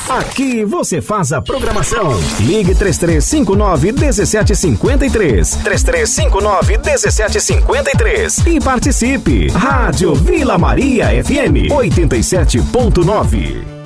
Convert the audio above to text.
Aqui você faz a programação. Ligue 3359-1753. 3359-1753. E participe. Rádio Vila Maria FM 87.9.